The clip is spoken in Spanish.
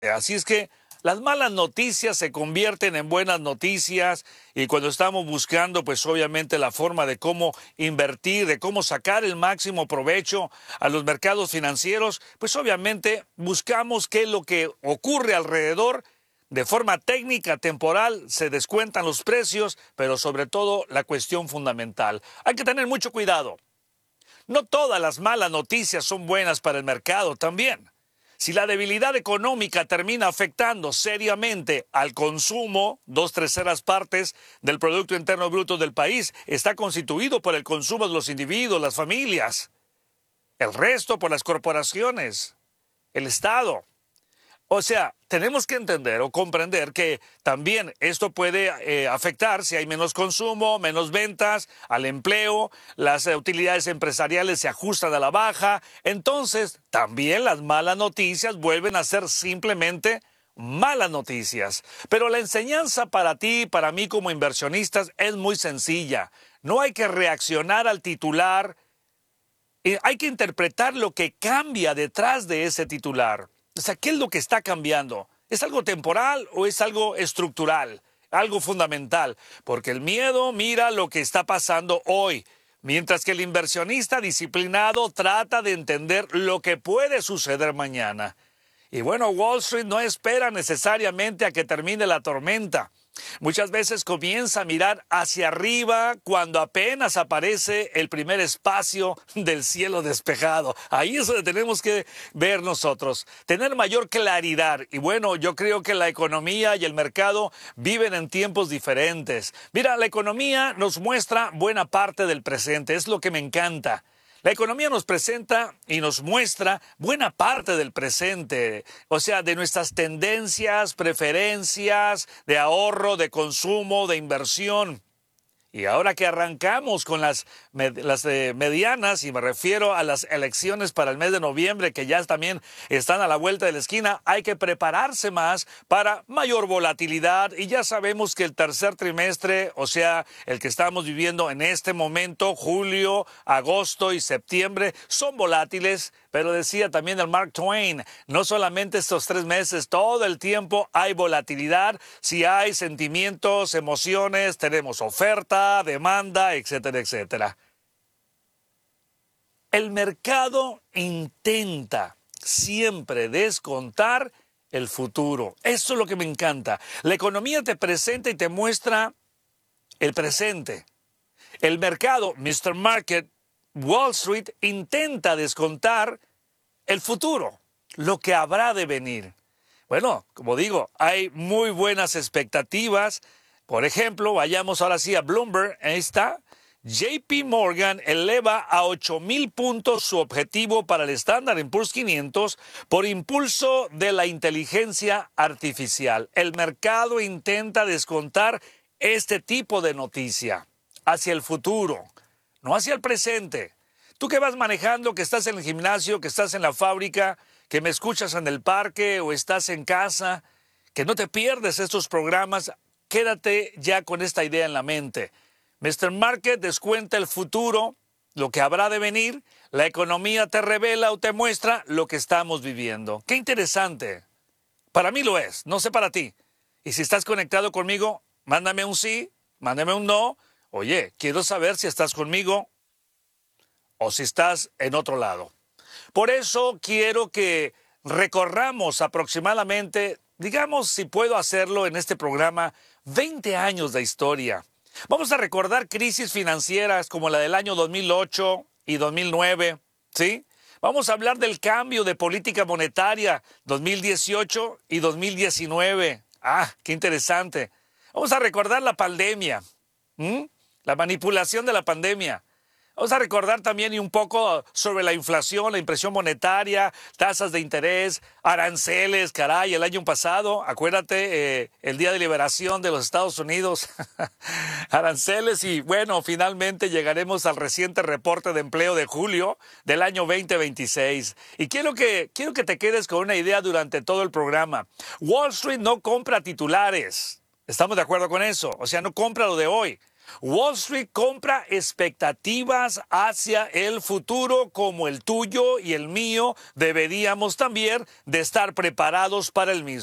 Así es que las malas noticias se convierten en buenas noticias y cuando estamos buscando, pues obviamente la forma de cómo invertir, de cómo sacar el máximo provecho a los mercados financieros, pues obviamente buscamos qué es lo que ocurre alrededor. De forma técnica, temporal, se descuentan los precios, pero sobre todo la cuestión fundamental. Hay que tener mucho cuidado. No todas las malas noticias son buenas para el mercado también. Si la debilidad económica termina afectando seriamente al consumo, 2/3 partes del Producto Interno Bruto del país está constituido por el consumo de los individuos, las familias, el resto por las corporaciones, el Estado. O sea, tenemos que entender o comprender que también esto puede afectar si hay menos consumo, menos ventas, al empleo, las utilidades empresariales se ajustan a la baja. Entonces, también las malas noticias vuelven a ser simplemente malas noticias. Pero la enseñanza para ti, para mí como inversionistas, es muy sencilla. No hay que reaccionar al titular, hay que interpretar lo que cambia detrás de ese titular. O sea, ¿qué es lo que está cambiando? ¿Es algo temporal o es algo estructural? Algo fundamental. Porque el miedo mira lo que está pasando hoy, mientras que el inversionista disciplinado trata de entender lo que puede suceder mañana. Y bueno, Wall Street no espera necesariamente a que termine la tormenta. Muchas veces comienza a mirar hacia arriba cuando apenas aparece el primer espacio del cielo despejado. Ahí es donde tenemos que ver nosotros, tener mayor claridad. Y bueno, yo creo que la economía y el mercado viven en tiempos diferentes. Mira, la economía nos muestra buena parte del presente, es lo que me encanta. La economía nos presenta y nos muestra buena parte del presente, o sea, de nuestras tendencias, preferencias, de ahorro, de consumo, de inversión. Y ahora que arrancamos con las medianas, y me refiero a las elecciones para el mes de noviembre, que ya también están a la vuelta de la esquina, hay que prepararse más para mayor volatilidad. Y ya sabemos que el tercer trimestre, o sea, el que estamos viviendo en este momento, julio, agosto y septiembre, son volátiles. Pero decía también el Mark Twain, no solamente estos 3 meses, todo el tiempo hay volatilidad. Si hay sentimientos, emociones, tenemos oferta, demanda, etcétera, etcétera. El mercado intenta siempre descontar el futuro. Eso es lo que me encanta. La economía te presenta y te muestra el presente. El mercado, Mr. Market, Wall Street, intenta descontar el futuro, lo que habrá de venir. Bueno, como digo, hay muy buenas expectativas. Por ejemplo, vayamos ahora sí a Bloomberg. Ahí está. JP Morgan eleva a 8,000 puntos su objetivo para el Standard & Poor's 500 por impulso de la inteligencia artificial. El mercado intenta descontar este tipo de noticia hacia el futuro, no hacia el presente. Tú que vas manejando, que estás en el gimnasio, que estás en la fábrica, que me escuchas en el parque o estás en casa, que no te pierdes estos programas, quédate ya con esta idea en la mente. Mr. Market descuenta el futuro, lo que habrá de venir, la economía te revela o te muestra lo que estamos viviendo. ¡Qué interesante! Para mí lo es, no sé para ti. Y si estás conectado conmigo, mándame un sí, mándame un no. Oye, quiero saber si estás conmigo o si estás en otro lado. Por eso quiero que recorramos aproximadamente, digamos, si puedo hacerlo en este programa, 20 años de historia. Vamos a recordar crisis financieras como la del año 2008 y 2009, ¿sí? Vamos a hablar del cambio de política monetaria 2018 y 2019. ¡Ah, qué interesante! Vamos a recordar la pandemia, la manipulación de la pandemia. Vamos a recordar también y un poco sobre la inflación, la impresión monetaria, tasas de interés, aranceles, caray, el año pasado, acuérdate, el día de liberación de los Estados Unidos, aranceles y bueno, finalmente llegaremos al reciente reporte de empleo de julio del año 2026. Y quiero que te quedes con una idea durante todo el programa. Wall Street no compra titulares, ¿estamos de acuerdo con eso? O sea, no compra lo de hoy. Wall Street compra expectativas hacia el futuro, como el tuyo y el mío deberíamos también de estar preparados para el mismo.